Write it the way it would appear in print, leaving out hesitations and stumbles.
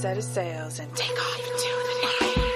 set of sails and take off into the night.